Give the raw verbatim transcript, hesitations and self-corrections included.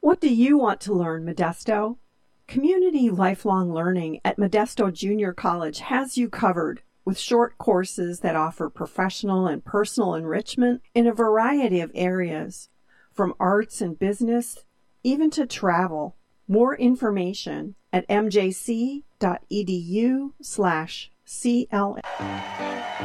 What do you want to learn, Modesto? Community Lifelong Learning at Modesto Junior College has you covered with short courses that offer professional and personal enrichment in a variety of areas, from arts and business, even to travel. More information at m j c dot e d u slash c l.